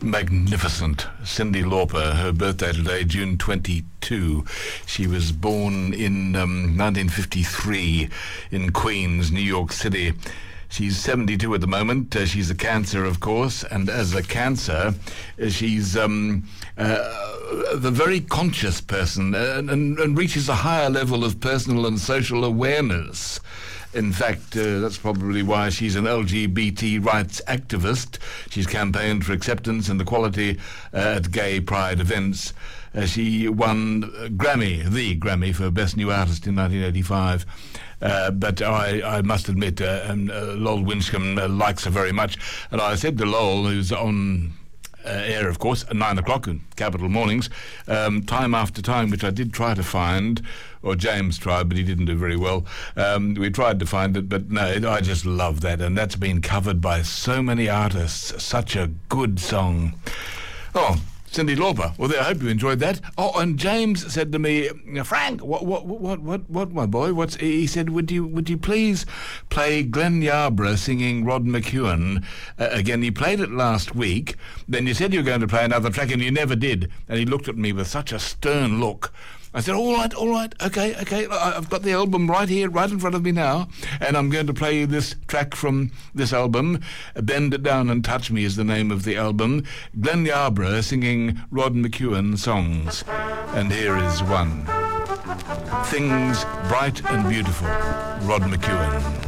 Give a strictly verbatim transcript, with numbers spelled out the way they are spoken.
Magnificent. Cyndi Lauper, her birthday today, June twenty-second. She was born in um, nineteen fifty-three in Queens, New York City. She's seventy-two at the moment. Uh, she's a Cancer, of course, and as a Cancer, uh, she's um, uh, the very conscious person uh, and, and reaches a higher level of personal and social awareness. In fact, uh, that's probably why she's an L G B T rights activist. She's campaigned for acceptance and equality uh, at gay pride events. Uh, she won Grammy, the Grammy, for Best New Artist in nineteen eighty-five. Uh, but I, I must admit, uh, and uh, Lowell Winchcombe uh, likes her very much. And I said to Lowell, who's on uh, air, of course, at nine o'clock in Capital Mornings, um, time after time, which I did try to find, or James tried, but he didn't do very well. Um, we tried to find it, but no, I just love that. And that's been covered by so many artists. Such a good song. Oh, Cyndi Lauper. Well, there, I hope you enjoyed that. Oh, and James said to me, Frank, what, what, what, what, what, my boy? What's he said? Would you, would you please play Glenn Yarborough singing Rod McEwen uh, again? He played it last week. Then you said you were going to play another track, and you never did. And he looked at me with such a stern look. I said, all right, all right, okay, okay, I've got the album right here, right in front of me now, and I'm going to play you this track from this album. Bend It Down and Touch Me is the name of the album. Glenn Yarborough singing Rod McEwen songs. And here is one. Things Bright and Beautiful, Rod McEwen.